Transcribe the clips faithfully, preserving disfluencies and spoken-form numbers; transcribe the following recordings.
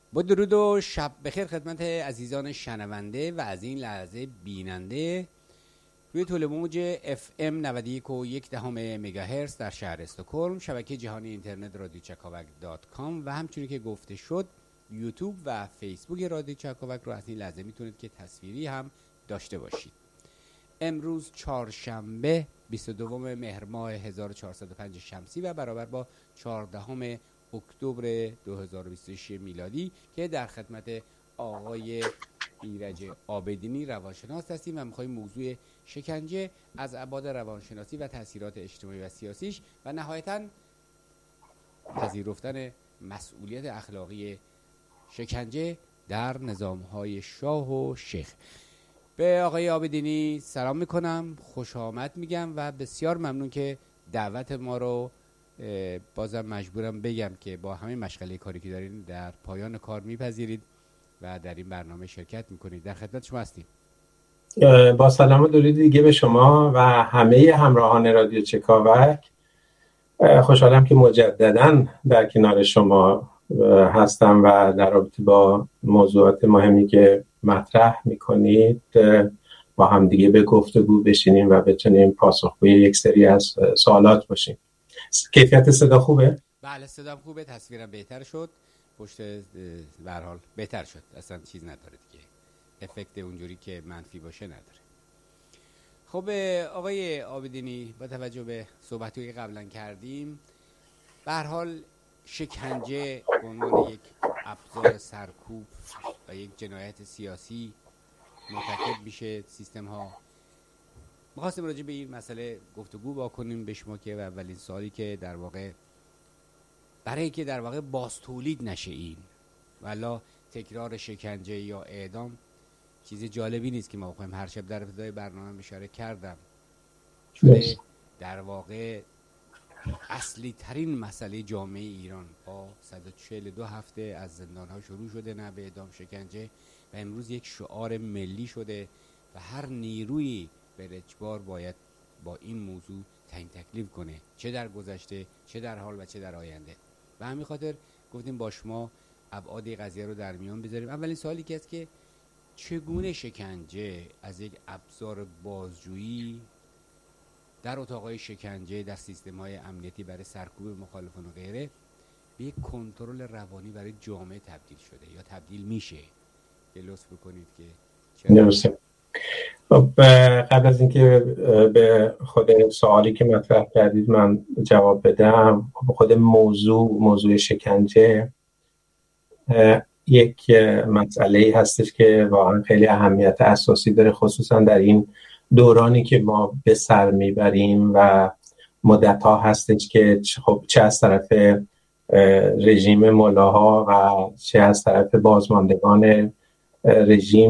با درود و شب بخیر خدمت عزیزان شنونده و از این لحظه بیننده روی طول موج اف ام نود و یک و یک دهم مگاهرتز در شهر استکهلم، شبکه جهانی اینترنت رادیو چکاوک دات کام و همچنین که گفته شد یوتیوب و فیسبوک رادیو چکاوک رو از این لحظه میتونید که تصویری هم داشته باشید. امروز چهارشنبه بیست و دوم مهر ماه هزار و چهارصد و پنج شمسی و برابر با چهاردهم اکتبر دو هزار و بیست و شش میلادی که در خدمت آقای ایرج عابدینی روانشناس هستیم و می‌خوایم موضوع شکنجه از ابعاد روانشناسی و تاثیرات اجتماعی و سیاسیش و نهایتاً پذیرفتن مسئولیت اخلاقی شکنجه در نظام‌های شاه و شیخ. به آقای عابدینی سلام میکنم، خوش آمد میگم و بسیار ممنون که دعوت ما رو بازم مجبورم بگم که با همه مشغله کاری که دارین در پایان کار میپذیرید و در این برنامه شرکت میکنید. در خدمت شما هستیم. با سلام و درود دیگه به شما و همه همراهان رادیو چکاوک. خوشحالم که مجدداً در کنار شما هستم و در رابطه با موضوعات مهمی که مطرح میکنید با هم دیگه به گفتگو بشینیم و بتونیم پاسخگوی یک سری از سوالات باشیم. کیفیت صدا خوبه؟ بله صدا خوبه، تصویرم بهتر شد، پشت به هر حال بهتر شد، اصلا چیز نداره دیگه، افکت اونجوری که منفی باشه نداره. خب آقای عابدینی، با توجه به صحبتایی که قبلا کردیم، به هر حال شکنجه به عنوان یک ابزار سرکوب و یک جنایت سیاسی مرتکب میشه سیستم ها. می‌خواستم راجع به این مسئله گفتگو بکنیم به شما که اولین سوالی که در واقع برای که در واقع باز تولید نشه این والا تکرار شکنجه یا اعدام چیز جالبی نیست که ما بخوایم هر شب در ابتدای برنامه اشاره کردم شده در واقع اصلی ترین مسئله جامعه ایران با صد و چهل و دو هفته از زندان ها شروع شده نه به اعدام شکنجه و امروز یک شعار ملی شده و هر نیروی به اجبار باید با این موضوع تعیین تکلیف کنه، چه در گذشته چه در حال و چه در آینده. و همین خاطر گفتیم با شما ابعاد قضیه رو در میان بذاریم. اولین سوالی که است که چگونه شکنجه از یک ابزار بازجویی در اتاقهای شکنجه در سیستم‌های امنیتی برای سرکوب مخالفان و غیره به یک کنترل روانی برای جامعه تبدیل شده یا تبدیل میشه؟ که لطف بکنید که چرا. قبل از اینکه به خود سوالی که مطرح کردید من جواب بدم، خود موضوع موضوع شکنجه یک مسئله هستش که واقعا خیلی اهمیت اساسی داره، خصوصا در این دورانی که ما به سر میبریم و مدت‌ها هستش که خب چه از طرف رژیم ملاها و چه از طرف بازماندگان رژیم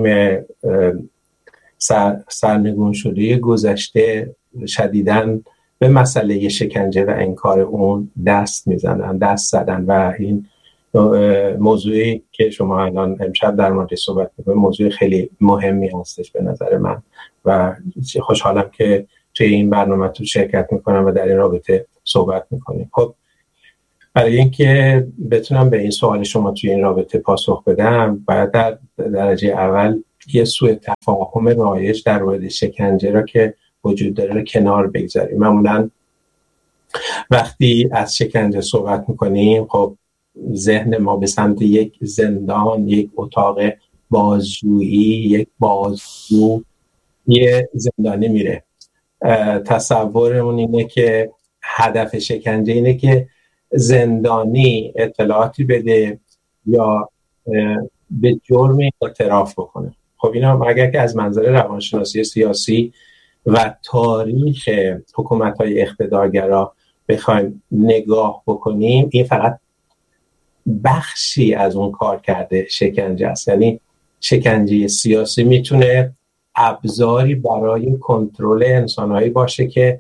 سر سرنگون شده گذشته شدیداً به مسئله شکنجه و انکار اون دست میزنن دست زدن و این موضوعی که شما الان امشب در مورد صحبت می‌کنید موضوع خیلی مهمی هستش به نظر من و خوشحالم که توی این برنامه تو شرکت میکنم و در این رابطه صحبت میکنیم. خب برای اینکه بتونم به این سوال شما توی این رابطه پاسخ بدم باید در درجه اول یه سوء تفاهم رایج در مورد شکنجه را که وجود داره رو کنار بگذاریم. معمولا وقتی از شکنجه صحبت میکنیم خب ذهن ما به سمت یک زندان، یک اتاق بازجویی، یک بازجو، یه زندانی میره. تصورمون اینه که هدف شکنجه اینه که زندانی اطلاعاتی بده یا به جرم اعتراف بکنه. خب اینا اگر که از منظر روانشناسی سیاسی و تاریخ حکومت‌های اقتدارگرا بخوایم نگاه بکنیم، این فقط بخشی از اون کار کرده شکنجه است. یعنی شکنجه سیاسی میتونه ابزاری برای کنترل انسانهایی باشه که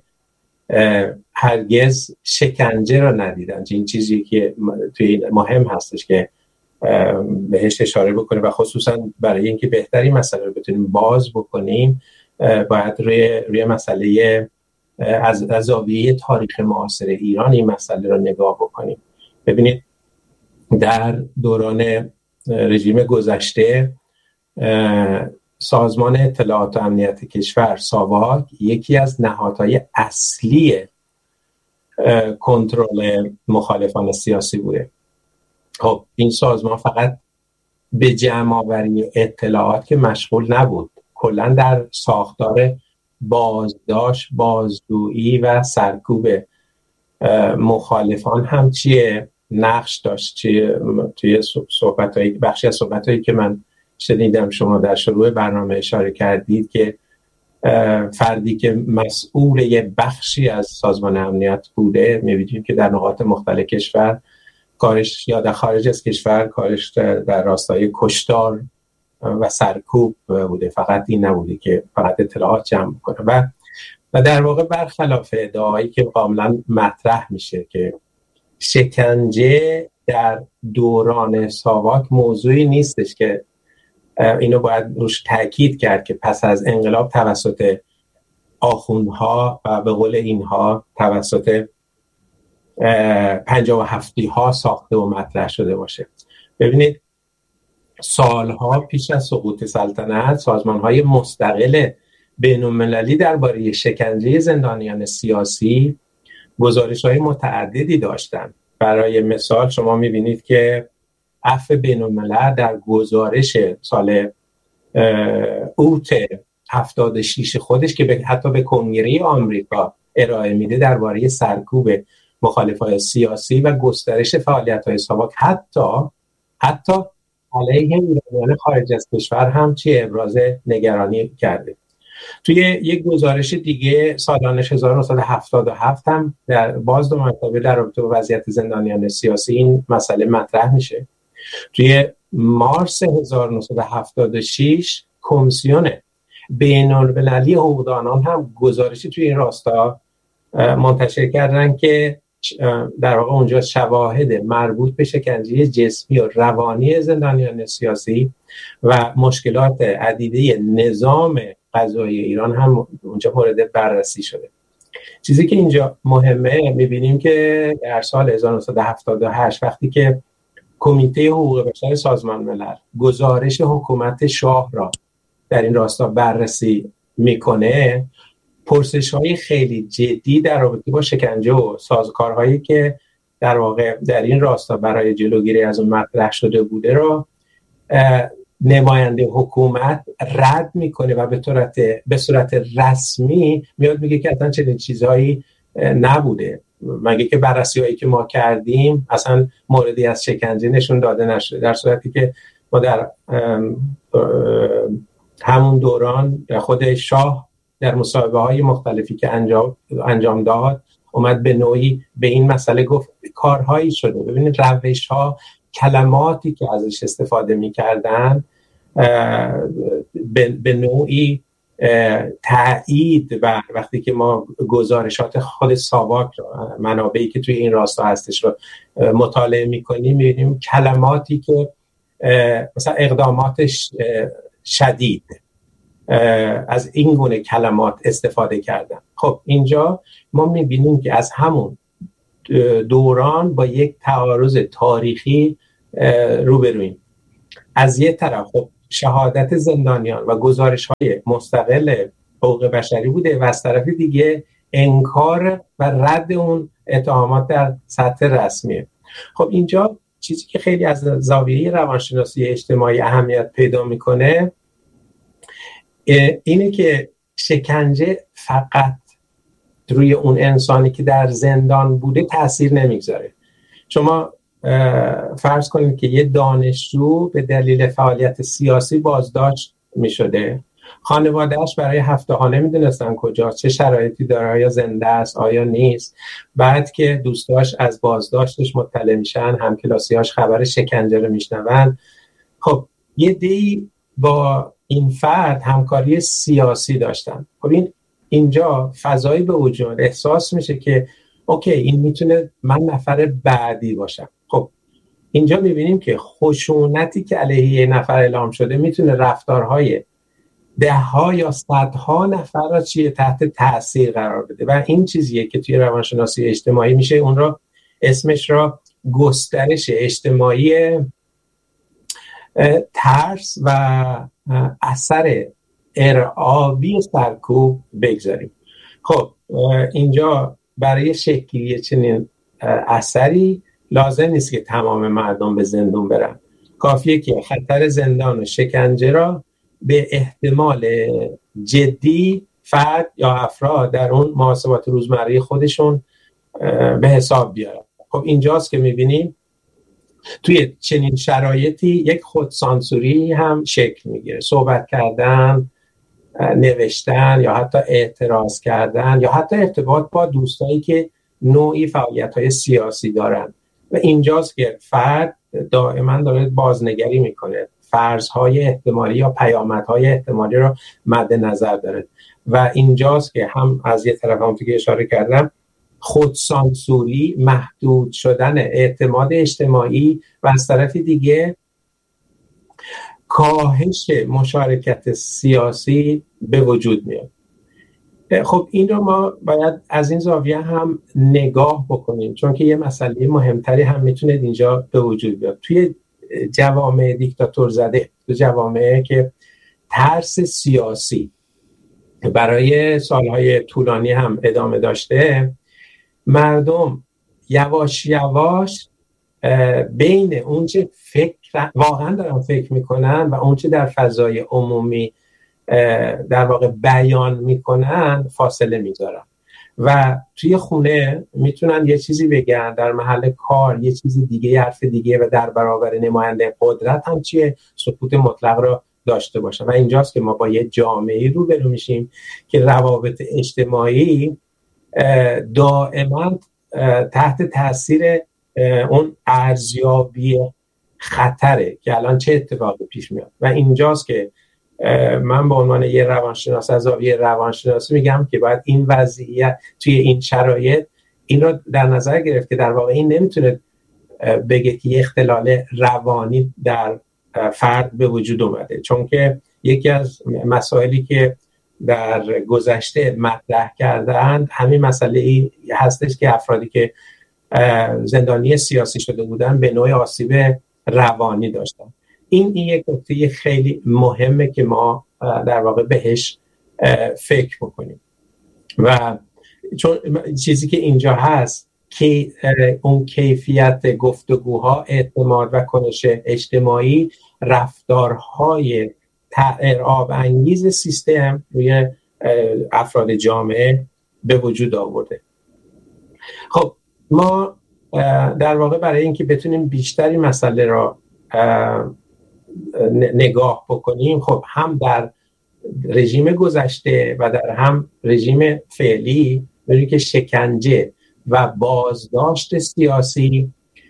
هرگز شکنجه را ندیدن. این چیزی که توی مهم هستش که بهش اشاره بکنیم و خصوصا برای اینکه بهتری مسئله رو بتونیم باز بکنیم باید روی روی مسئله از از زاویه تاریخ معاصر ایران این مسئله رو نگاه بکنیم. ببینید در دوران رژیم گذشته سازمان اطلاعات و امنیت کشور ساواک یکی از نهادهای اصلی کنترل مخالفان سیاسی بوده. خب این سازمان فقط به جمع‌آوری اطلاعات که مشغول نبود، کلا در ساختار بازداشت، بازجویی و سرکوب مخالفان هم چیه نقش داشت. چیه توی صحبت‌های بخشی از صحبت‌هایی که من شنیدم شما در شروع برنامه اشاره کردید که فردی که مسئول یه بخشی از سازمان امنیت بوده، می‌بینیم که در نقاط مختلف کشور کارش یا در خارج از کشور کارش در راستای کشتار و سرکوب بوده، فقط این نبوده که فقط اطلاعات جمع کنه. و و در واقع برخلاف ادعایی که کاملا مطرح میشه که شکنجه در دوران ساواک موضوعی نیستش که اینو باید روش تاکید کرد که پس از انقلاب توسط آخوندها و به قول اینها توسط پنجاه و هفتی ها ساخته و مطرح شده باشه. ببینید سالها پیش از سقوط سلطنت سازمان‌های مستقل بین‌المللی درباره شکنجه زندانیان سیاسی گزارش‌های متعددی داشتند. برای مثال شما می‌بینید که عفو بین‌الملل در گزارش سال اوت هفتاد و شش خودش که به حتی به کنگره آمریکا ارائه میده درباره سرکوب مخالفان سیاسی و گسترش فعالیت‌های ساواک حتی حتی علیه ایرانیان خارج از کشور هم چی ابراز نگرانی کرده. توی یک گزارش دیگه سالانه هزار و نهصد و هفتاد و هفت هم در باز دو مرتبه در رابطه با وضعیت زندانیان سیاسی این مسئله مطرح میشه. توی مارس هزار و نهصد و هفتاد و شش کمیسیون بین‌المللی حقوق آنان هم گزارشی توی این راستا منتشر کردن که در واقع اونجا شواهد مربوط به شکنجه جسمی و روانی زندانیان سیاسی و مشکلات عدیده نظام قضایی ایران هم اونجا مورد بررسی شده. چیزی که اینجا مهمه میبینیم که در سال هزار و نهصد و هفتاد و هشت وقتی که کمیته حقوق بشر سازمان ملل گزارش حکومت شاه را در این راستا بررسی میکنه، پرسش‌های خیلی جدی در رابطه با شکنجه و سازوکارهایی که در واقع در این راستا برای جلوگیری از اون مطرح شده بوده را نماینده حکومت رد میکنه و به صورت به صورت رسمی میاد میگه که اصلا چنین چیزهایی نبوده، مگه که بررسی‌هایی که ما کردیم اصلا موردی از شکنجه نشون داده نشده، در صورتی که ما در همون دوران خود شاه در مصاحبه‌های مختلفی که انجام انجام داد اومد به نوعی به این مسئله گفت کارهایی شده. ببینید روش‌ها، کلماتی که ازش استفاده می‌کردن به نوعی تایید و وقتی که ما گزارشات خود ساواک رو منابعی که توی این راستا هستش رو مطالعه می‌کنیم می‌بینیم کلماتی که مثلا اقداماتش شدید از این گونه کلمات استفاده کردن. خب اینجا ما می‌بینیم که از همون دوران با یک تعارض تاریخی روبرویم. از یک طرف خب شهادت زندانیان و گزارش‌های مستقل حقوق بشری بوده و از طرف دیگه انکار و رد اون اتهامات در سطح رسمیه. خب اینجا چیزی که خیلی از زاویه روانشناسی اجتماعی اهمیت پیدا میکنه اینه که شکنجه فقط روی اون انسانی که در زندان بوده تأثیر نمیگذاره. شما فرض کنید که یه دانشجو به دلیل فعالیت سیاسی بازداشت می شده، خانوادهش برای هفته ها نمیدونستن کجاست، چه شرایطی داره، آیا زنده است آیا نیست. بعد که دوستاش از بازداشتش مطلع میشن، همکلاسیاش خبر شکنجه رو میشنون، خب یه دی با این فرد همکاری سیاسی داشتن. خب این اینجا فضایی به وجود احساس میشه که اوکی این میتونه من نفر بعدی باشم. خب اینجا میبینیم که خشونتی که علیه یه نفر اعلام شده میتونه رفتارهای ده ها یا صدها نفر را چیه تحت تاثیر قرار بده و این چیزیه که توی روانشناسی اجتماعی میشه اون را اسمش را گسترش اجتماعی ترس و اثر ارعابی سرکوب بگذاریم. خب اینجا برای شکلی چنین اثری لازم نیست که تمام مردم به زندان برن، کافیه که خطر زندان و شکنجه را به احتمال جدی فرد یا افراد در اون محاسبات روزمره خودشون به حساب بیارن. خب اینجاست که میبینیم توی چنین شرایطی یک خودسانسوری هم شکل میگیره. صحبت کردن، نوشتن یا حتی اعتراض کردن یا حتی ارتباط با دوستایی که نوعی فعالیت‌های سیاسی دارن و اینجاست که فرد دائما داره بازنگری میکنه، فرض‌های احتمالی یا پیامدهای احتمالی رو مد نظر داره و اینجاست که هم از یه طرف هم که اشاره کردم خودسانسوری، محدود شدن اعتماد اجتماعی و از طرف دیگه کاهش مشارکت سیاسی به وجود میاد. خب این رو ما باید از این زاویه هم نگاه بکنیم، چون که یه مسئله مهمتری هم میتونه اینجا به وجود بیاد. توی جوامع دیکتاتور زده، تو جوامع که ترس سیاسی برای سالهای طولانی هم ادامه داشته، مردم یواش یواش بین اونچه فکر واقعا دارن فکر میکنن و اونچه در فضای عمومی در واقع بیان میکنن فاصله میذارن و توی خونه میتونن یه چیزی بگن، در محل کار یه چیزی دیگه، حرف دیگه و در برابر نماینده قدرت هم چیه سکوت مطلق را داشته باشن. و اینجاست که ما با یه جامعه روبرو میشیم که روابط اجتماعی دائما تحت تاثیر اون ارزیابی خطره که الان چه اتفاقی پیش میاد. و اینجاست که من به عنوان یه روانشناس از زاویه روانشناسی میگم که باید این وضعیت توی این شرایط این رو در نظر گرفت که در واقع این نمیتونه بگه که یه اختلال روانی در فرد به وجود اومده، چون که یکی از مسائلی که در گذشته مطرح کردند همین مسئله ای هستش که افرادی که زندانی سیاسی شده بودن به نوع آسیب روانی داشتن. این این یک نکته خیلی مهمه که ما در واقع بهش فکر بکنیم و چون چیزی که اینجا هست که اون کیفیت گفتگوها، اعتماد و کنش اجتماعی، رفتارهای ارعاب انگیز سیستم روی افراد جامعه به وجود آورده. خب ما در واقع برای اینکه بتونیم بیشتری مسئله را نگاه بکنیم، خب هم در رژیم گذشته و در هم رژیم فعلی می‌بینیم که شکنجه و بازداشت سیاسی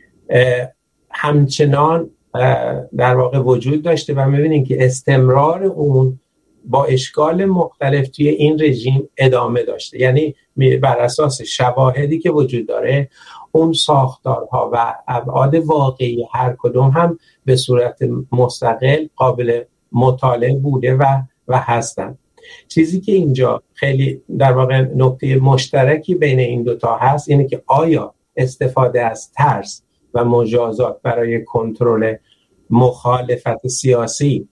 همچنان در واقع وجود داشته و می‌بینیم که استمرار اون با اشکال مختلف توی این رژیم ادامه داشته. یعنی بر اساس شواهدی که وجود داره اون ساختارها و ابعاد واقعی هر کدوم هم به صورت مستقل قابل مطالعه بوده و و هستن. چیزی که اینجا خیلی در واقع نکته مشترکی بین این دوتا هست اینه که آیا استفاده از ترس و مجازات برای کنترل مخالفت سیاسی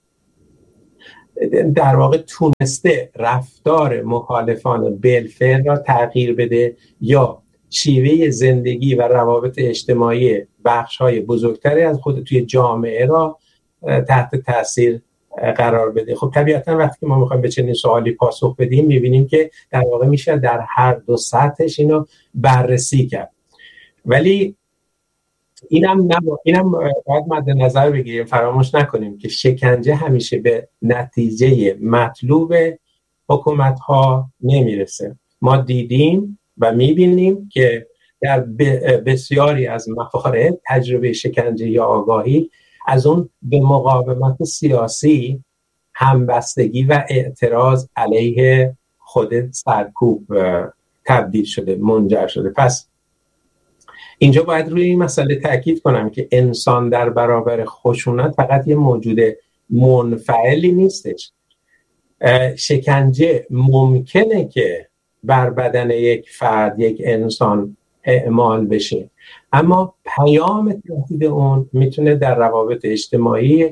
در واقع تونسته رفتار مخالفان بالفعل را تغییر بده یا شیوه زندگی و روابط اجتماعی بخش‌های بزرگتری از خود توی جامعه را تحت تاثیر قرار بده. خب طبیعتاً وقتی که ما می‌خوایم به چنین سوالی پاسخ بدیم می‌بینیم که در واقع میشه در هر دو سطحش اینو بررسی کرد. ولی اینم نبا... اینم باید مد نظر بگیریم، فراموش نکنیم که شکنجه همیشه به نتیجه مطلوب حکومت‌ها نمیرسه. ما دیدیم و می‌بینیم که در بسیاری از موارد تجربه شکنجه یا آگاهی از اون به مقاومت سیاسی، همبستگی و اعتراض علیه خود سرکوب تبدیل شده، منجر شده. پس اینجا باید روی این مسئله تاکید کنم که انسان در برابر خشونت فقط یه موجود منفعلی نیستش. شکنجه ممکنه که بر بدن یک فرد، یک انسان اعمال بشه، اما پیام تهدید اون میتونه در روابط اجتماعی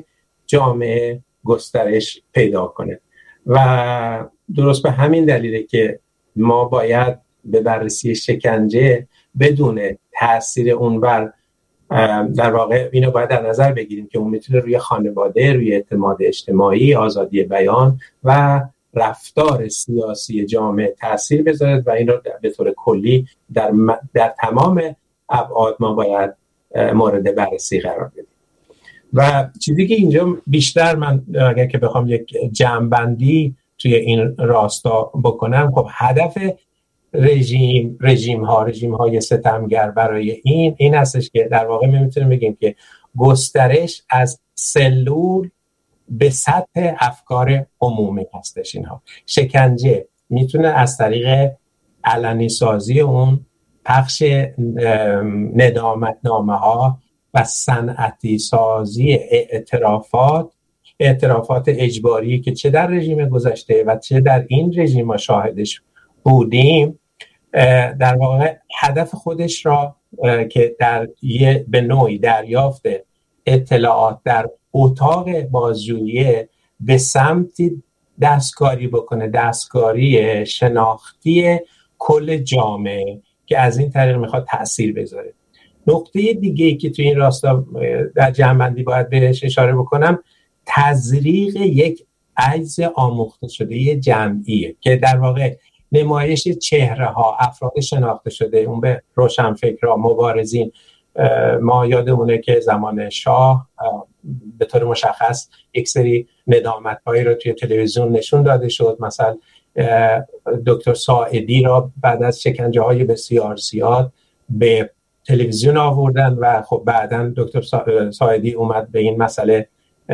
جامعه گسترش پیدا کنه. و درست به همین دلیله که ما باید به بررسی شکنجه بدون تاثیر اون بر در واقع اینو باید در نظر بگیریم که اون میتونه روی خانواده، روی اعتماد اجتماعی، آزادی بیان و رفتار سیاسی جامعه تاثیر بذارد و این رو به طور کلی در, م... در تمام ابعاد ما باید مورد بررسی قرار بدیم. و چیزی که اینجا بیشتر من اگر که بخوام یک جمع‌بندی توی این راستا بکنم، خب هدف رژیم رژیم ها رژیم های ستمگر برای این این هستش که در واقع ما میتونیم بگیم که گسترش از سلول به سطح افکار عمومی هستش. اینها شکنجه میتونه از طریق علنی سازی اون، پخش ندامتنامه ها و صنعتی سازی اعترافات اعترافات اجباری که چه در رژیم گذشته و چه در این رژیم ما شاهدش بودیم، در واقع هدف خودش را که در یه به نوعی دریافت اطلاعات در اتاق بازجویی به سمتی دستکاری بکنه، دستکاری شناختی کل جامعه که از این طریق میخواد تأثیر بذاره. نقطه دیگه‌ای که تو این راستا در جمع‌بندی باید بهش اشاره بکنم، تزریق یک عجز آموخته شده جمعیه که در واقع نمایش چهره ها، افراد شناخته شده، اون به روشنفکرها، مبارزین. ما یادمونه که زمان شاه به طور مشخص یک سری ندامت هایی رو توی تلویزیون نشون داده شد. مثلا دکتر ساعدی را بعد از شکنجه های بسیار زیاد به تلویزیون آوردن و خب بعداً دکتر ساعدی اومد به این مسئله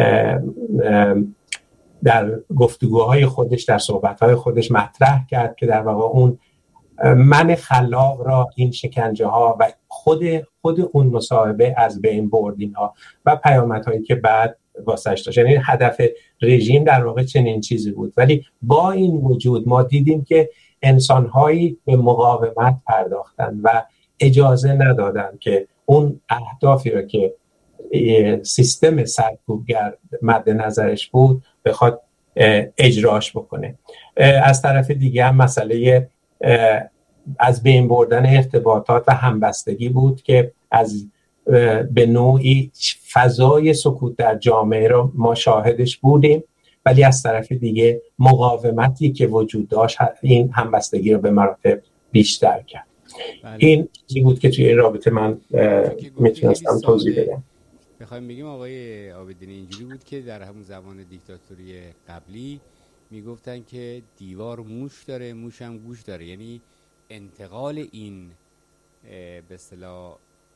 در گفتگوهای خودش، در صحبتهای خودش مطرح کرد که در واقع اون من خلاق را این شکنجه ها و خود خود اون مصاحبه از بین برد اینها و پیامدهایی که بعد واسش داشت. یعنی هدف رژیم در واقع چنین چیزی بود، ولی با این وجود ما دیدیم که انسانهایی به مقاومت پرداختن و اجازه ندادن که اون اهدافی را که سیستم سرکوبگر مد نظرش بود بخواد اجراش بکنه. از طرف دیگه هم مسئله از بین بردن ارتباطات و همبستگی بود که از به نوعی فضای سکوت در جامعه رو ما شاهدش بودیم، ولی از طرف دیگه مقاومتی که وجود داشت این همبستگی رو به مراتب بیشتر کرد. بله. این چیزی بود که توی این رابطه من میتونستم توضیح بدم. میخوایم بگیم آقای عابدینی اینجوری بود که در همون زمان دیکتاتوری قبلی میگفتن که دیوار موش داره، موش هم گوش داره. یعنی انتقال این به اصطلاح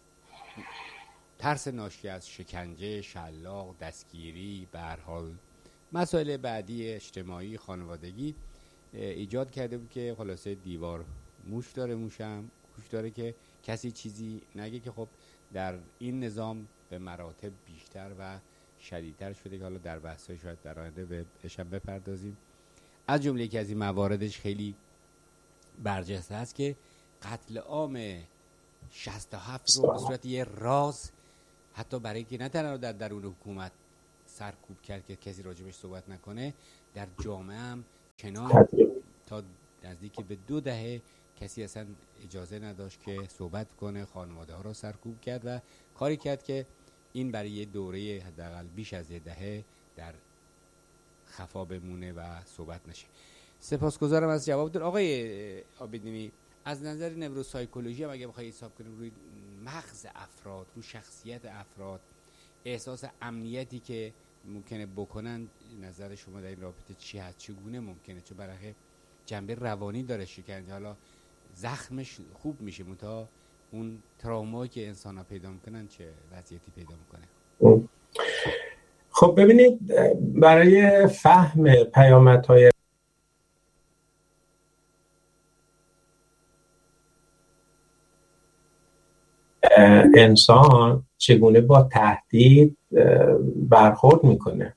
ترس ناشی از شکنجه، شلاق، دستگیری، به هر حال مسائل بعدی اجتماعی خانوادگی ایجاد کرده بود که خلاصه دیوار موش داره، موش هم گوش داره، که کسی چیزی نگه، که خب در این نظام به مراتب بیشتر و شدیدتر شده که حالا در بحث‌های شاید در آینده بهش بپردازیم. از جمله یکی از این مواردش خیلی برجسته است که قتل عام شصت و هفت رو به صورت یه راز، حتی برای که نه تنها در درون حکومت سرکوب کرد که کسی راجبش صحبت نکنه، در جامعه هم چنان تا نزدیک به دو دهه کسی اصلا اجازه نداشت که صحبت کنه، خانواده ها رو سرکوب کرد و کاری کرد که این برای یه دوره حداقل بیش از یه دهه در خفا بمونه و صحبت نشه. سپاسگزارم از جوابتون آقای عابدینی. از نظر نوروسایکولوژی هم اگه بخوای حساب کنیم روی مغز افراد، روی شخصیت افراد، احساس امنیتی که ممکنه بکنن، نظر شما در این رابطه چی هست؟ چگونه ممکنه؟ چون برای جنبه روانی داره شکنجه، حالا زخمش خوب میشه متا اون ترومایی که انسان ها پیدا میکنن چه وضعیتی پیدا میکنه؟ خب ببینید، برای فهم پیامدهای انسان چگونه با تهدید برخورد میکنه،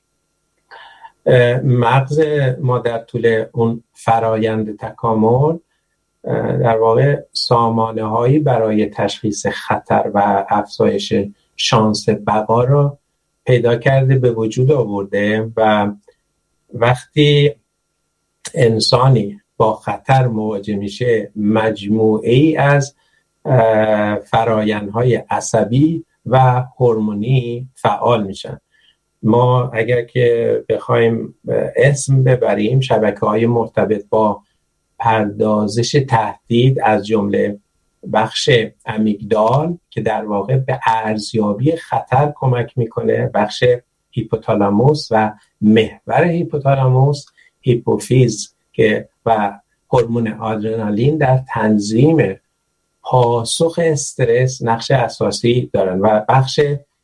مغز ما در طول اون فرایند تکامل در واقع سامانه هایی برای تشخیص خطر و افزایش شانس بقا را پیدا کرده، به وجود آورده و وقتی انسانی با خطر مواجه میشه مجموعه ای از فرایندهای عصبی و هورمونی فعال میشن. ما اگر که بخوایم اسم ببریم شبکه‌های مرتبط با پردازش تهدید از جمله بخش امیگدال که در واقع به ارزیابی خطر کمک میکنه، بخش هیپوتالاموس و محور هیپوتالاموس، هیپوفیز که و هورمون آدرنالین در تنظیم پاسخ استرس نقش اساسی دارن و بخش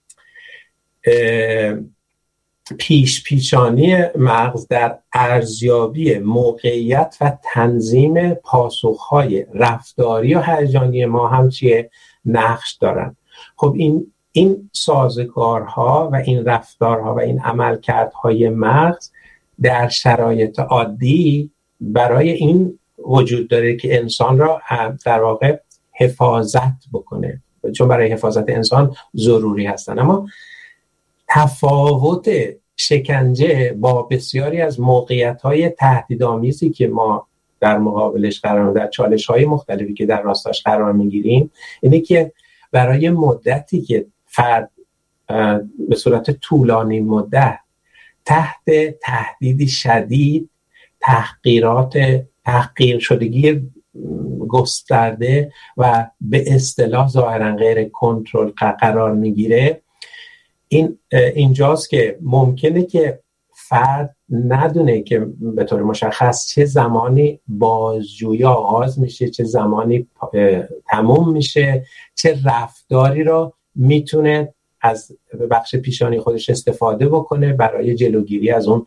پیش پیچانی مغز در ارزیابی موقعیت و تنظیم پاسخهای رفتاری و هیجانی ما هم چیه نقش دارن. خب این این سازوکارها و این رفتارها و این عملکردهای مغز در شرایط عادی برای این وجود داره که انسان را در واقع حفاظت بکنه، چون برای حفاظت انسان ضروری هستن. اما تفاوت شکنجه با بسیاری از موقعیت‌های تهدیدآمیزی که ما در مقابلش قرار در چالش‌های مختلفی که در راستاش قرار می‌گیریم اینه که برای مدتی که فرد به صورت طولانی مدت تحت تهدیدی شدید، تحقیرات تحقیر شدگی گسترده و به اصطلاح ظاهرا غیر کنترل قرار میگیره، این اینجاست که ممکنه که فرد ندونه که به طور مشخص چه زمانی بازجویی آغاز میشه، چه زمانی تموم میشه، چه رفتاری را میتونه از بخش پیشانی خودش استفاده بکنه برای جلوگیری از اون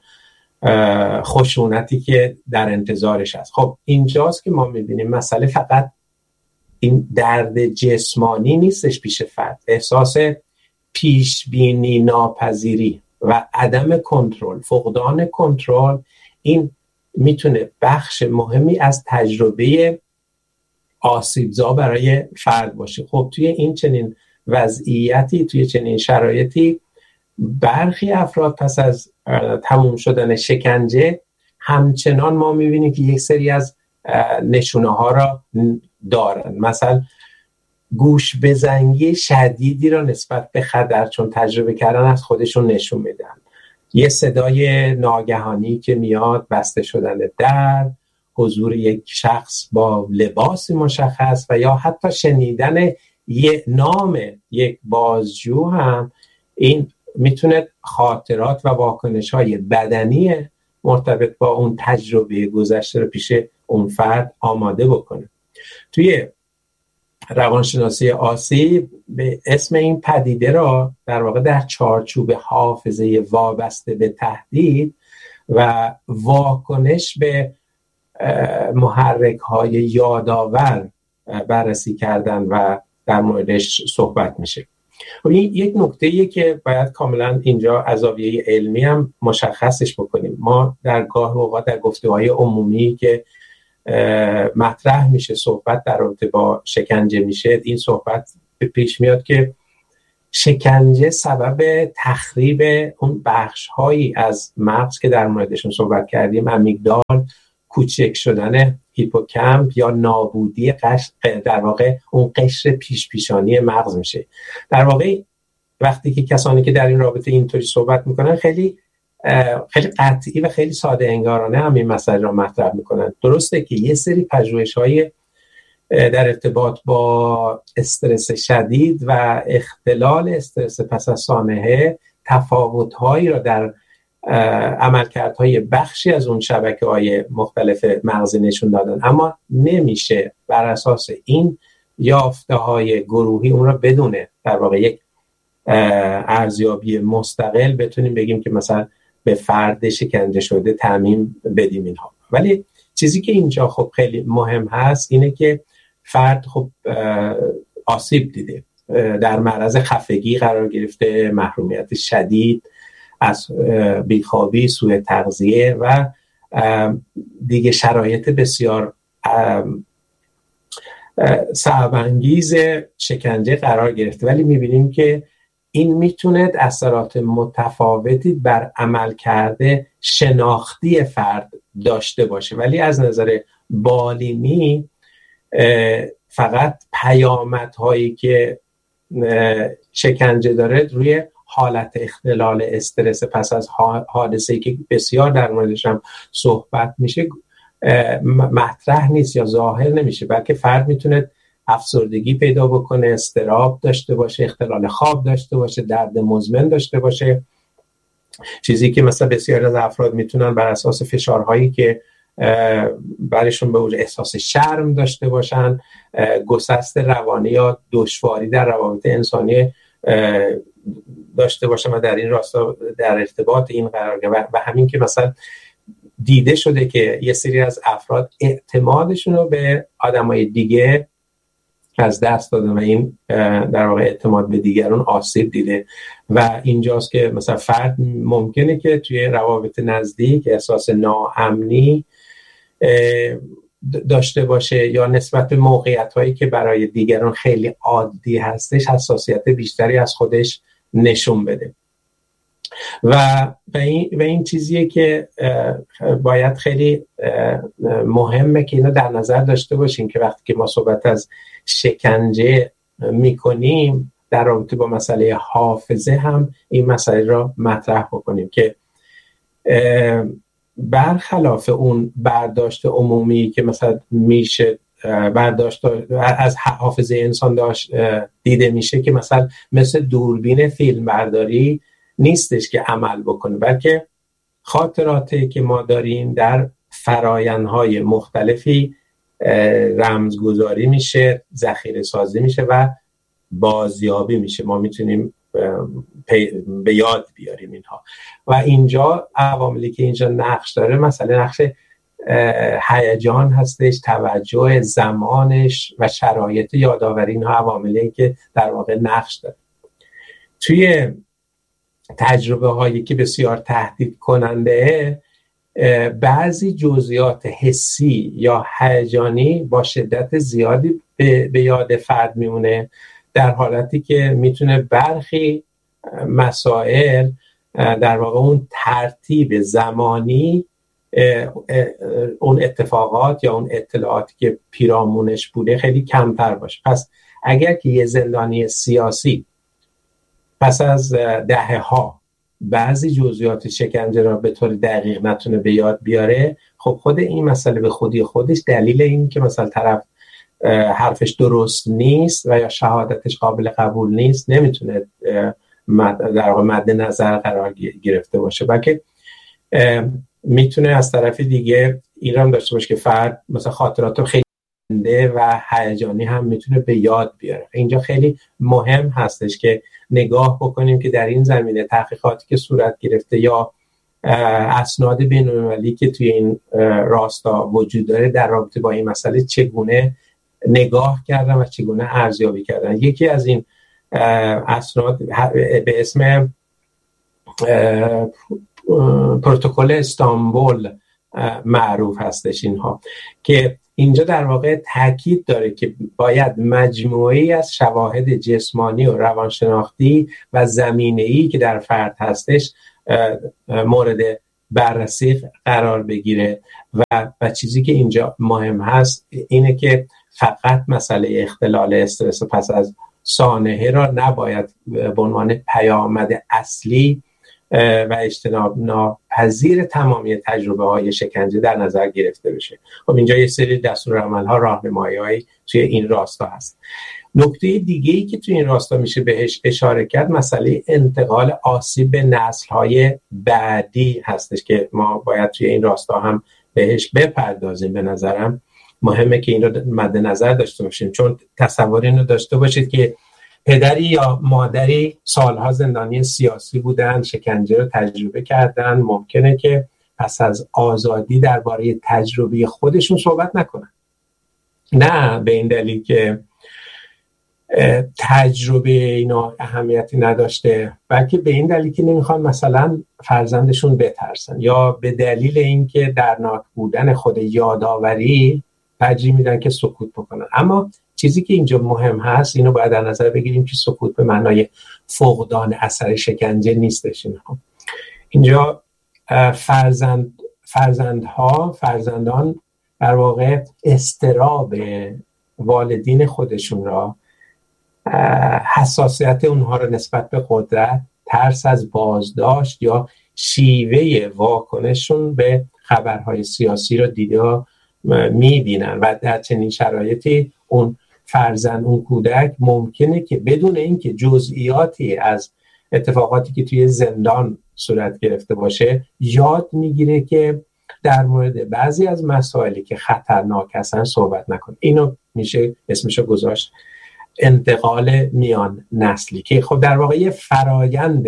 خشونتی که در انتظارش هست. خب اینجاست که ما میبینیم مسئله فقط این درد جسمانی نیستش پیش فرد، احساس پیش بینی ناپذیری و عدم کنترل، فقدان کنترل، این میتونه بخش مهمی از تجربه آسیبزا برای فرد باشه. خب توی این چنین وضعیتی، توی چنین شرایطی برخی افراد پس از تموم شدن شکنجه همچنان ما میبینیم که یک سری از نشونه ها را دارن، مثلا گوش بزنگی شدیدی را نسبت به خطر چون تجربه کردن از خودشون نشون میدن، یه صدای ناگهانی که میاد، بسته شدن در، حضور یک شخص با لباسی مشخص و یا حتی شنیدن یه نام یک بازجو هم این میتونه خاطرات و واکنش‌های بدنی مرتبط با اون تجربه گذشته رو پیش اون فرد آماده بکنه. توی روانشناسی آسیب به اسم این پدیده را در واقع در چارچوب حافظه وابسته به تهدید و واکنش به محرک‌های یادآور بررسی کردن و در موردش صحبت میشه. و این یک نکته‌ایه که باید کاملا اینجا از زاویه علمی هم مشخصش بکنیم. ما در گاه اوقات در گفتگوهای عمومی که مطرح میشه صحبت در رابطه با شکنجه میشه، این صحبت پیش میاد که شکنجه سبب تخریب اون بخش‌هایی از مغز که در موردشون صحبت کردیم، امیگدال، کوچک شدن هیپوکامپ یا نابودی قشر، در واقع اون قشر پیش پیشانی مغز میشه. در واقع وقتی که کسانی که در این رابطه اینطوری صحبت میکنن خیلی خیلی قطعی و خیلی ساده انگارانه هم این مسئله را مطرح میکنن. درسته که یه سری پژوهش‌های در ارتباط با استرس شدید و اختلال استرس پس از سانحه تفاوت‌هایی را در عملکردهای بخشی از اون شبکه‌های مختلف مغزی نشون دادن، اما نمیشه بر اساس این یافته‌های گروهی اون را بدون در واقع یک ارزیابی مستقل بتونیم بگیم که مثلا به فرد شکنجه شده تعمیم بدیم اینها. ولی چیزی که اینجا خب خیلی مهم هست اینه که فرد خب آسیب دیده، در معرض خفگی قرار گرفته، محرومیت شدید از بیخوابی، سوء تغذیه و دیگه شرایط بسیار صعب انگیز شکنجه قرار گرفته. ولی میبینیم که این میتونه اثرات متفاوتی بر عملکرد شناختی فرد داشته باشه، ولی از نظر بالینی فقط پیامدهایی که شکنجه داره روی حالت اختلال استرس پس از حادثه‌ای که بسیار در موردش هم صحبت میشه مطرح نیست یا ظاهر نمیشه، بلکه فرد میتونه افسردگی پیدا بکنه، اضطراب داشته باشه، اختلال خواب داشته باشه، درد مزمن داشته باشه، چیزی که مثلا بسیار از افراد میتونن بر اساس فشارهایی که برایشون به وجود احساس شرم داشته باشن، گسست روانی یا دشواری در روابط انسانی داشته باشن و در این راستا در ارتباط این قرار گرفتن. و همین که مثلا دیده شده که یه سری از افراد اعتمادشون رو به آدمای دیگه از دست دادن و این در واقع اعتماد به دیگران آسیب دیده و اینجاست که مثلا فرد ممکنه که توی روابط نزدیک احساس ناامنی داشته باشه یا نسبت به موقعیت‌هایی که برای دیگران خیلی عادی هستش حساسیت بیشتری از خودش نشون بده. و و این, و این چیزیه که باید خیلی مهمه که اینو در نظر داشته باشیم که وقتی که ما صحبت از شکنجه میکنیم در رابطه با مسئله حافظه هم این مسئله را مطرح بکنیم که برخلاف اون برداشت عمومی که مثلا میشه برداشت از حافظه انسان داشت دیده میشه که مثلا مثل دوربین فیلم برداری نیستش که عمل بکنه، بلکه خاطراتی که ما داریم در فرآیندهای مختلفی رمزگذاری میشه، ذخیره سازی میشه و بازیابی میشه. ما میتونیم به یاد بیاریم اینها و اینجا عواملی که اینجا نقش داره مثلا نقش هیجان هستش، توجه، زمانش و شرایط یادآوری، اینها عواملی که در واقع نقش داره. توی تجربه هایی که بسیار تهدید کننده بعضی جزئیات حسی یا هیجانی با شدت زیادی به, به یاد فرد میمونه، در حالتی که میتونه برخی مسائل در واقع اون ترتیب زمانی اون اتفاقات یا اون اطلاعاتی که پیرامونش بوده خیلی کمتر باشه. پس اگر که یه زندانی سیاسی پس از دهه ها بعضی جزئیات شکنجه را به طور دقیق نتونه به یاد بیاره، خب خود این مسئله به خودی خودش دلیل این که مثلا طرف حرفش درست نیست و یا شهادتش قابل قبول نیست نمیتونه در واقع مد نظر قرار گرفته باشه، بلکه میتونه از طرف دیگه این هم داشته باشه که فرد مثلا خاطرات خیلی زنده و هیجانی هم میتونه به یاد بیاره. اینجا خیلی مهم هستش که نگاه بکنیم که در این زمینه تحقیقاتی که صورت گرفته یا اسناد بین‌المللی که توی این راستا وجود داره در رابطه با این مسئله چگونه نگاه کردن و چگونه ارزیابی کردن. یکی از این اسناد به اسم پروتکل استانبول معروف هستش اینها، که اینجا در واقع تاکید داره که باید مجموعه‌ای از شواهد جسمانی و روانشناختی و زمینه‌ای که در فرد هستش مورد بررسی قرار بگیره و و چیزی که اینجا مهم هست اینه که فقط مسئله اختلال استرس پس از سانحه را نباید به عنوان پیامد اصلی و اجتناب ناپذیر تمامی تجربه های شکنجه در نظر گرفته بشه. خب اینجا یه سری دستورالعمل ها، راهنمایی‌هایی توی این راستا هست. نکته دیگه‌ای که توی این راستا میشه بهش اشاره کرد مسئله انتقال آسیب به نسل‌های بعدی هستش که ما باید توی این راستا هم بهش بپردازیم. به نظرم مهمه که این رو مد نظر داشته باشیم، چون تصور اینو داشته باشید که پدری یا مادری سالها زندانی سیاسی بودن، شکنجه رو تجربه کردن، ممکنه که پس از آزادی درباره تجربه خودشون صحبت نکنن. نه به این دلیل که تجربه اینا اهمیتی نداشته، بلکه به این دلیل که نمیخوان مثلا فرزندشون بترسن یا به دلیل اینکه دردناک بودن خود یادآوری ترجیح میدن که سکوت بکنن. اما چیزی که اینجا مهم هست اینو باید در نظر بگیریم که سکوت به معنای فقدان اثر شکنجه نیستش. اینها اینجا فرزند فرزندها فرزندان در واقع اضطراب والدین خودشون را، حساسیت اونها را نسبت به قدرت، ترس از بازداشت یا شیوه واکنششون به خبرهای سیاسی را دیده میبینن و در چنین شرایطی اون فرزند، اون کودک ممکنه که بدون اینکه جزئیاتی از اتفاقاتی که توی زندان صورت گرفته باشه یاد میگیره که در مورد بعضی از مسائلی که خطرناک هستن صحبت نکنه. اینو میشه اسمشو گذاشت انتقال میان نسلی که خب در واقع یه فرایند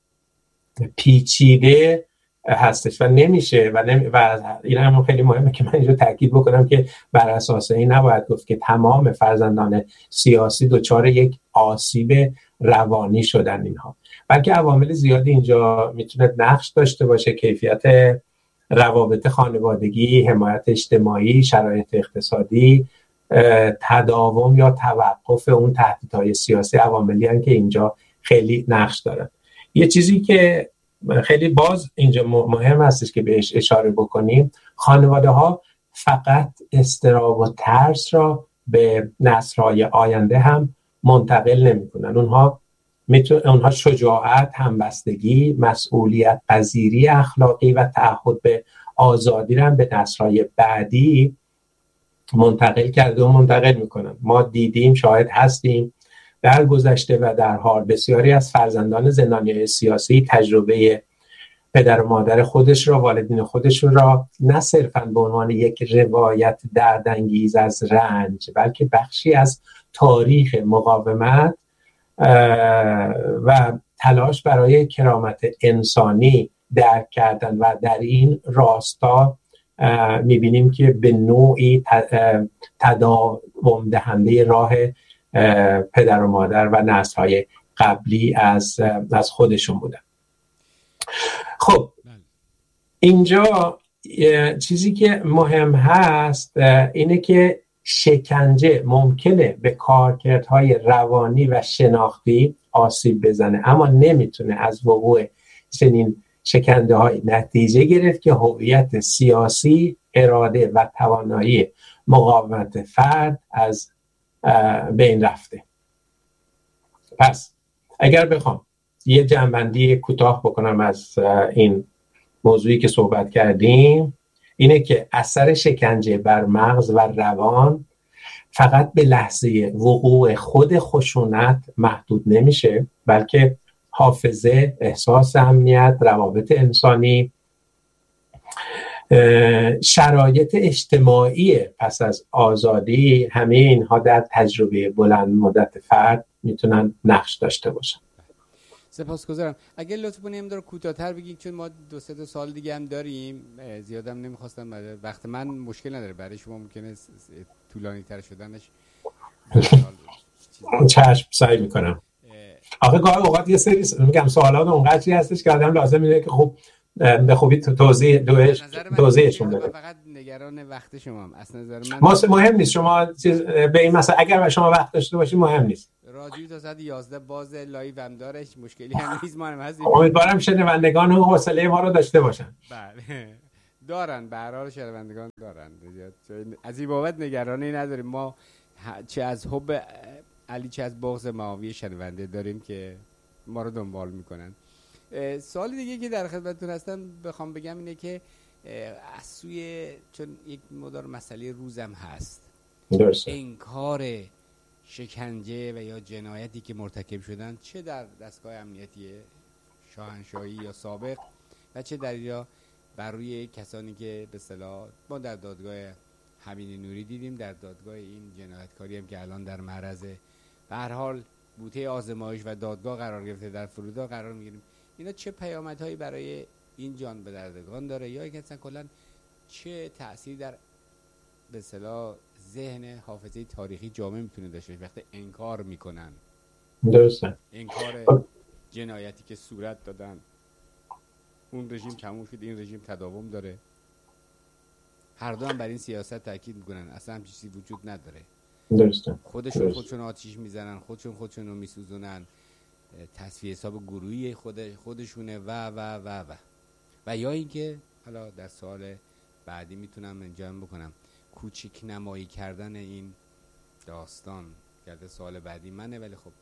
پیچیده هستش و نمیشه و, نمی و این هم خیلی مهمه که من اینجا تاکید بکنم که بر اساس این نباید گفت که تمام فرزندان سیاسی دچار یک آسیب روانی شدن اینها، بلکه عوامل زیادی اینجا میتونه نقش داشته باشه: کیفیت روابط خانوادگی، حمایت اجتماعی، شرایط اقتصادی، تداوم یا توقف اون تهدیدهای سیاسی، عواملی هستند که اینجا خیلی نقش دارن. یه چیزی که خیلی باز اینجا مهم هستش که بهش اشاره بکنیم، خانواده ها فقط اضطراب و ترس را به نسل‌های آینده هم منتقل نمی‌کنن. اونها میتونه اونها شجاعت، همبستگی، مسئولیت پذیری اخلاقی و تعهد به آزادی را به نسل‌های بعدی منتقل کرده و منتقل میکنن. ما دیدیم، شاهد هستیم در گذشته و در حال بسیاری از فرزندان زندانیان سیاسی تجربه پدر و مادر خودش را، والدین خودشون را نه صرفاً به عنوان یک روایت دردانگیز از رنج، بلکه بخشی از تاریخ مقاومت و تلاش برای کرامت انسانی درک کردن و در این راستا میبینیم که به نوعی تداوم دهنده راه پدر و مادر و نسل‌های قبلی از از خودشون بودن. خب اینجا چیزی که مهم هست اینه که شکنجه ممکنه به کارکردهای روانی و شناختی آسیب بزنه، اما نمیتونه از وقوع چنین شکنجه های نتیجه گرفت که هویت سیاسی، اراده و توانایی مقاومت فرد از بین رفته. پس اگر بخوام یه جنبندی کوتاه بکنم از این موضوعی که صحبت کردیم، اینه که اثر شکنجه بر مغز و روان فقط به لحظه وقوع خود خشونت محدود نمیشه، بلکه حافظه، احساس امنیت، روابط انسانی، شرایط اجتماعی پس از آزادی، همه اینها در تجربه بلند مدت فرد میتونن نقش داشته باشن. سپاسگزارم. اگه لطف کنی یه مقدار کوتاه‌تر بگید، چون ما دو سه تا سال دیگه هم داریم، زیادم نمیخواستم، وقت من مشکل نداره، برای شما ممکنه طولانی تر شدنش. چشم سعی میکنم. آخه گاهی اوقات یه سری میگم سوالات اونقدری هستش که آدم لازم میده که خوب به خوبی توضیح دوش توضیحشون بده. فقط نگران وقت شما هم از نظر من ما مهم نیست شما چیز به این مثلا اگر شما وقت داشته باشید مهم نیست. رادیو تا ساعت یازده باز لایو هم دارش، مشکلی هم نیست. ما هم هستیم. امیدوارم شنوندگان حوصله ما رو داشته باشن. بله دارن، به هر حال شنوندگان دارن. از این بابت نگرانی نداریم. ما چه از حب علی چه از بغض معاویه شنونده داریم که ما رو دنبال میکنن. سوال دیگه که در خدمتتون هستم بخوام بگم اینه که از سوی، چون یک مقدار مسئله روزم هست، درسته، انکار شکنجه و یا جنایتی که مرتکب شدن، چه در دستگاه امنیتی شاهنشاهی یا سابق و چه در یا بر روی کسانی که به اصطلاح ما در دادگاه همین نوری دیدیم، در دادگاه این جنایتکاری هم که الان در معرض به هر حال بوته آزمایش و دادگاه قرار گرفته، در فرودگاه قرار میگیریم، اینا چه پیامدهایی برای این جان به دردگان داره یا اینکه اصلا کلا چه تأثیر در به اصطلاح ذهن حافظه تاریخی جامعه میتونه داشته وقتی انکار میکنن؟ درسته، انکار جنایتی که صورت دادن، اون رژیم تموم شد، این رژیم تداوم داره، هر دو هم بر این سیاست تاکید میکنن اصلا هم چیزی وجود نداره. درسته. خودشون درسته. خودشون آتیش میزنن، خودشون خودشون رو میسوزونن، تصفیه حساب گروهی خود خودشونه و و و و و یا اینکه حالا در سوال بعدی میتونم انجام بکنم کوچیک نمایی کردن این داستان. کرده سوال بعدی منه ولی خب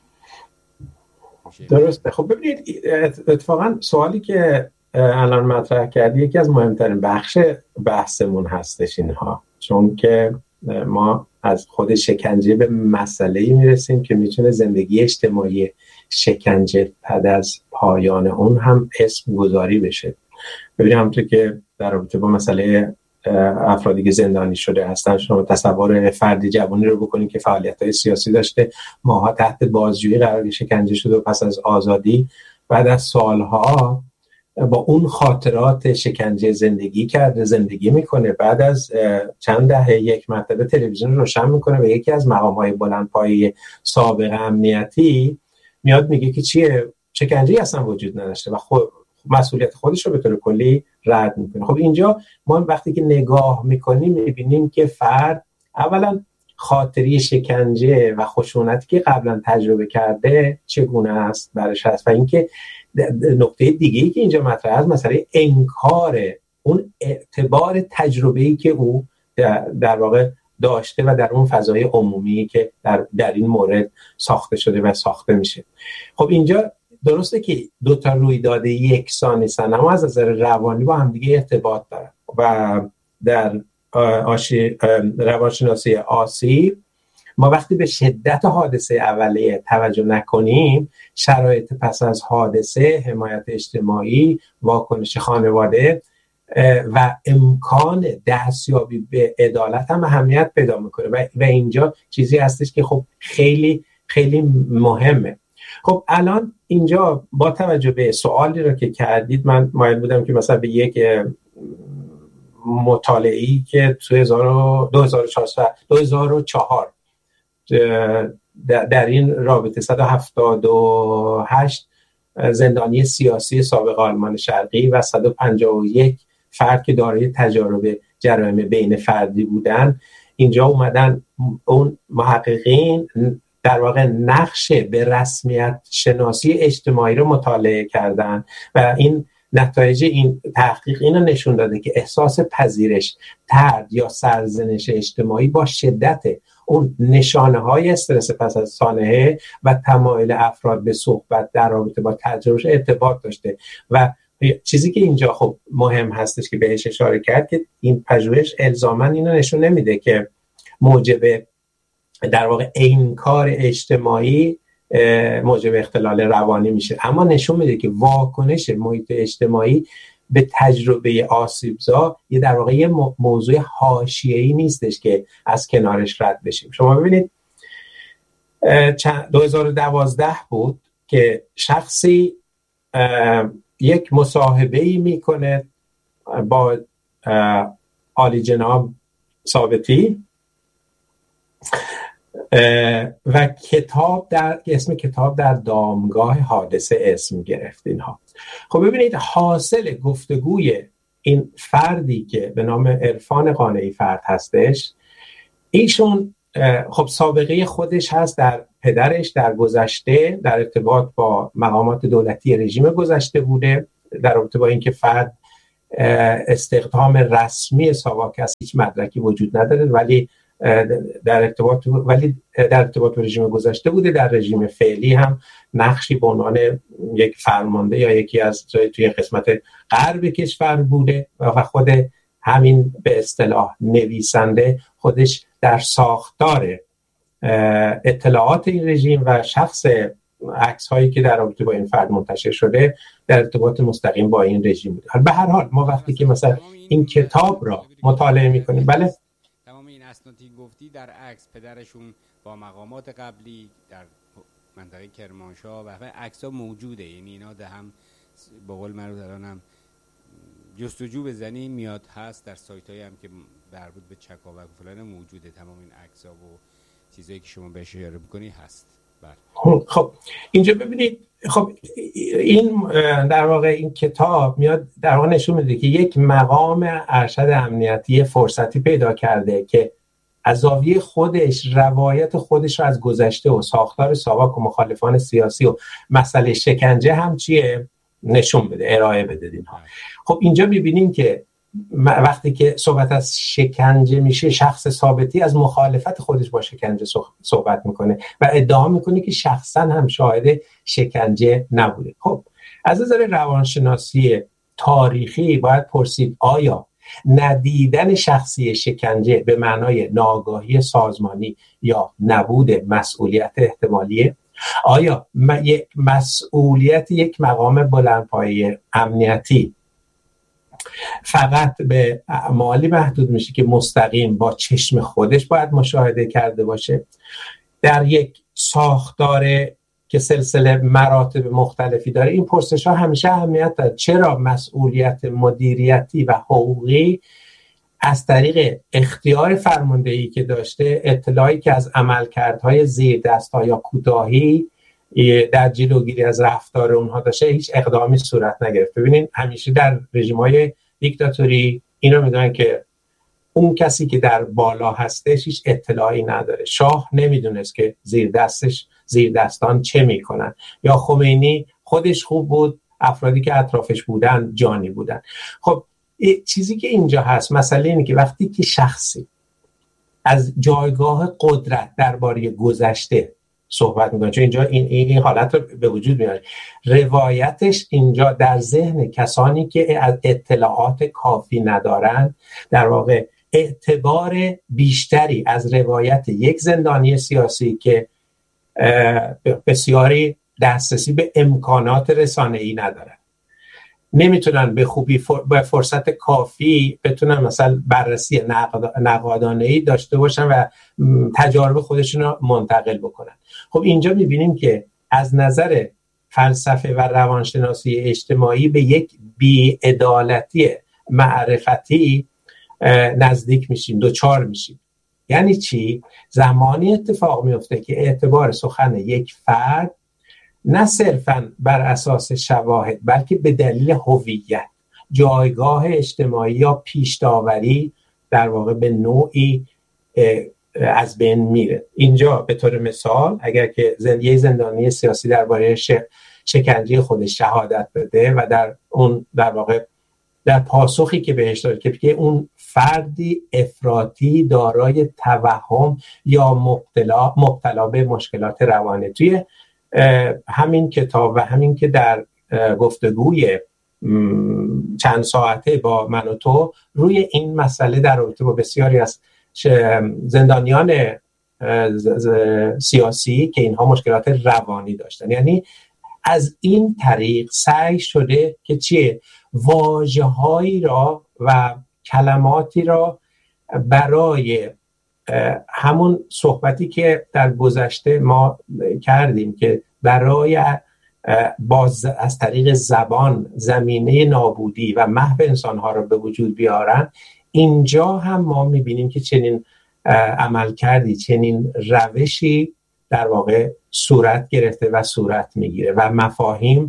درسته. خب ببینید اتفاقا سوالی که الان مطرح کردی یکی از مهمترین بخش بحثمون هستش اینها، چون که ما از خود شکنجه به مسئله‌ای میرسیم که میتونه زندگی اجتماعی شکنجه بعد از پایان اون هم اسم گذاری بشه. ببینید همونطور که در رابطه با مسئله افرادی که زندانی شده هستن، شما تصور فردی جوانی رو بکنید که فعالیت‌های سیاسی داشته، ماها تحت بازجویی قرار شکنجه شده و پس از آزادی بعد از سالها با اون خاطرات شکنجه زندگی کرده، زندگی میکنه. بعد از چند دهه یک مرتبه تلویزیون روشن میکنه و یکی از مقام‌های بلندپایه سابق امنیتی میاد میگه که چیه، شکنجه اصلا وجود نداشته و خب مسئولیت خودش رو به طور کلی رد میکنه. خب اینجا ما وقتی که نگاه میکنیم میبینیم که فرد اولا خاطری شکنجه و خشونتی که قبلا تجربه کرده چگونه است برش هست و اینکه نقطه دیگه‌ای که اینجا مطرح است مسئله انکار اون اعتبار تجربه‌ای که او در واقع داشته و در اون فضای عمومی که در در این مورد ساخته شده و ساخته میشه. خب اینجا درسته که دو تا رویداد یکسان نیستن اما از نظر روانی با هم دیگه ارتباط دارن و در آشی روانشناسی آسیب ما وقتی به شدت حادثه اولیه توجه نکنیم، شرایط پس از حادثه، حمایت اجتماعی، واکنش خانواده و امکان دستیابی به عدالت هم اهمیت پیدا میکنه و, و اینجا چیزی هستش که خب خیلی خیلی مهمه. خب الان اینجا با توجه به سوالی رو که کردید من مایل بودم که مثلا به یک مطالعه‌ای که توی دو هزار و چهار در این رابطه صد و هفتاد و هشت زندانی سیاسی سابق آلمان شرقی و صد و پنجاه و یک فرد که دارای تجارب جرایم بین فردی بودن، اینجا اومدن اون محققین در واقع نقش به رسمیت شناسی اجتماعی رو مطالعه کردن و این نتایج این تحقیق اینو نشون داده که احساس پذیرش، طرد یا سرزنش اجتماعی با شدت اون نشانه های استرس پس از سانحه و تمایل افراد به صحبت در رابطه با تجربهش ارتباط داشته. و چیزی که اینجا خب مهم هستش که بهش اشاره کرد که این پژوهش الزاماً اینو نشون نمیده که موجب در واقع انکار اجتماعی موجب اختلال روانی میشه، اما نشون میده که واکنش محیط اجتماعی به تجربه آسیبزا یه در واقع یه موضوع حاشیه‌ای نیستش که از کنارش رد بشیم. شما ببینید دو هزار و دوازده بود که شخصی یک مصاحبه‌ای میکنه با عالی جناب ثابتی و کتاب در اسم کتاب در دامگاه حادثه اسم گرفت اینها. خب ببینید حاصل گفتگوی این فردی که به نام عرفان قانعی فرد هستش، ایشون خب سابقه خودش هست در پدرش در گذشته در ارتباط با مقامات دولتی رژیم گذشته بوده، در ارتباط با اینکه فرد استخدام رسمی ساواک است، هیچ مدرکی وجود نداره ولی در ارتباط ولی در ارتباط با رژیم گذشته بوده، در رژیم فعلی هم نقشی به عنوان یک فرمانده یا یکی از توی قسمت غرب کشور بوده و خود همین به اصطلاح نویسنده خودش در ساختار اطلاعات این رژیم و شخص عکس هایی که در رابطه با این فرد منتشر شده در ارتباط مستقیم با این رژیم بوده. به هر حال ما وقتی که مثلا این کتاب را مطالعه می‌کنیم، بله تمام این اسنادی گفتی در عکس پدرشون با مقامات قبلی در منطقه کرمانشاه و همه عکس‌ها موجوده، یعنی اینا ده هم به قول معروف الان هم جستجو بزنی میاد هست در سایت‌هایی هم که مربوط به چکاوک و فلان موجوده، تمام این عکس‌ها و چیزایی که شما بهش اشاره می‌کنی هست. بله خب اینجا ببینید، خب این در واقع این کتاب میاد در واقع نشون میده که یک مقام ارشد امنیتی فرصتی پیدا کرده که از زاویه خودش روایت خودش رو از گذشته و ساختار ساواک و مخالفان سیاسی و مسئله شکنجه هم چیه نشون بده، ارائه بده اینها. خب اینجا می‌بینیم که وقتی که صحبت از شکنجه میشه، شخص ثابتی از مخالفت خودش با شکنجه صحبت میکنه و ادعا میکنه که شخصا هم شاهد شکنجه نبوده. خب از نظر روانشناسی تاریخی باید پرسید آیا ندیدن شخصی شکنجه به معنای ناآگاهی سازمانی یا نبود مسئولیت احتمالیه؟ آیا یک مسئولیت یک مقام بلندپایه امنیتی فقط به اعمالی محدود میشه که مستقیم با چشم خودش باید مشاهده کرده باشه؟ در یک ساختار که سلسله مراتب مختلفی داره این پرسش ها همیشه اهمیت داره. چرا مسئولیت مدیریتی و حقوقی از طریق اختیار فرماندهی که داشته، اطلاعی که از عملکردهای زیر دست‌ها یا کوتاهی در جلوگیری از رفتار اونها داشته، هیچ اقدامی صورت نگرفت؟ ببینین همیشه در رژیم‌های دیکتاتوری اینو میدونن که اون کسی که در بالا هستش هیچ اطلاعی نداره. شاه نمیدونست که زیر دستش زیر دستان چه میکنن، یا خمینی خودش خوب بود، افرادی که اطرافش بودن جانی بودن. خب چیزی که اینجا هست مسئله اینه که وقتی که شخصی از جایگاه قدرت درباره گذشته صحبت میکنه، چون اینجا این این حالت رو به وجود میاره، روایتش اینجا در ذهن کسانی که از اطلاعات کافی ندارن در واقع اعتبار بیشتری از روایت یک زندانی سیاسی که بسیاری دسترسی به امکانات رسانه‌ای ندارن، نمیتونن به خوبی با فرصت کافی بتونن مثلا بررسی نقادانه‌ای داشته باشن و تجارب خودشون رو منتقل بکنن. خب اینجا میبینیم که از نظر فلسفه و روانشناسی اجتماعی به یک بی‌عدالتی معرفتی نزدیک میشیم، دوچار میشیم. یعنی چی؟ زمانی اتفاق میفته که اعتبار سخن یک فرد نه صرفاً بر اساس شواهد بلکه به دلیل هویت، جایگاه اجتماعی یا پیش‌داوری در واقع به نوعی از بین میره. اینجا به طور مثال اگر که یه زندانی سیاسی درباره شکنجه خودش شهادت بده و در اون در واقع در پاسخی که بهش داره که بگه اون فردی افراطی دارای توهم یا مبتلا مبتلا به مشکلات روانی، توی همین کتاب و همین که در گفتگوی چند ساعته با من و تو روی این مسئله در رابطه با بسیاری از زندانیان سیاسی که اینها مشکلات روانی داشتن، یعنی از این طریق سعی شده که چیه واژه‌هایی را و کلماتی را برای همون صحبتی که در گذشته ما کردیم که برای باز از طریق زبان زمینه نابودی و محو انسانها را به وجود بیارن، اینجا هم ما میبینیم که چنین عمل کردی، چنین روشی در واقع صورت گرفته و صورت میگیره و مفاهیم،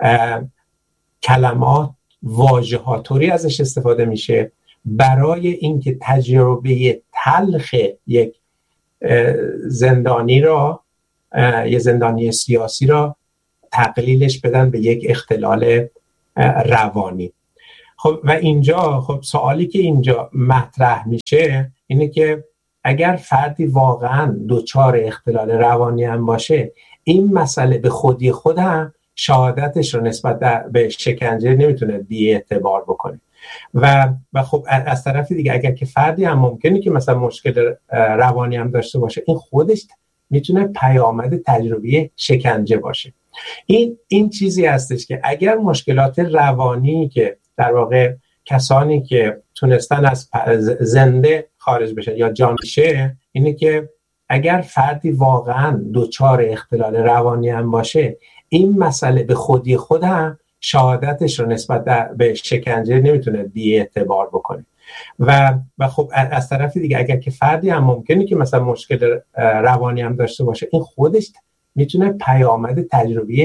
کلمات، واژه‌ها طوری ازش استفاده میشه برای اینکه تجربه تلخ یک زندانی را، یک زندانی سیاسی را تقلیلش بدن به یک اختلال روانی. خب و اینجا خب سوالی که اینجا مطرح میشه اینه که اگر فردی واقعا دچار اختلال روانی هم باشه، این مسئله به خودی خود هم شهادتش رو نسبت به شکنجه نمیتونه بی اعتبار بکنه. و و خب از طرف دیگه اگر که فردی هم ممکنه که مثلا مشکل روانی هم داشته باشه، این خودش میتونه پیامد تجربه شکنجه باشه. این این چیزی هستش که اگر مشکلات روانی که در واقع کسانی که تونستن از زنده خارج بشن یا جان شه، اینه که اگر فردی واقعا دچار اختلال روانی هم باشه، این مسئله به خودی خود هم شهادتش رو نسبت به شکنجه نمیتونه بی اعتبار بکنه. و و خب از طرف دیگه اگر که فردی هم ممکنه که مثلا مشکل روانی هم داشته باشه، این خودش میتونه پیامد تجربه